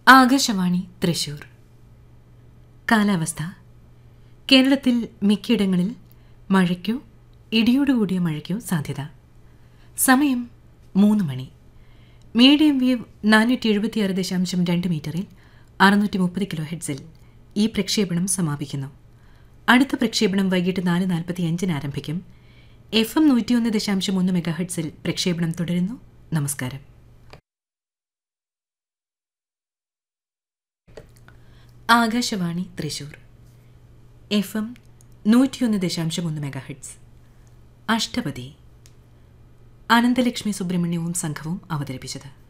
ആകാശവാണി തൃശൂർ. കാലാവസ്ഥ. കേരളത്തിൽ മിക്കയിടങ്ങളിൽ മഴയ്ക്കോ ഇടിയോടുകൂടിയ മഴയ്ക്കോ സാധ്യത. സമയം 3 മണി. മീഡിയം വേവ് 476.2 മീറ്ററിൽ 630 കിലോ ഹെഡ്സിൽ ഈ പ്രക്ഷേപണം സമാപിക്കുന്നു. അടുത്ത പ്രക്ഷേപണം വൈകിട്ട് 4:45 ആരംഭിക്കും. FM 101.1 മെഗാ ഹെഡ്സിൽ പ്രക്ഷേപണം തുടരുന്നു. നമസ്കാരം. Akashvani Thrissur. FM 101.1 mega heads. Ashtapadi. Ananthalakshmi സുബ്രഹ്മണ്യവും സംഘവും അവതരിപ്പിച്ചത്.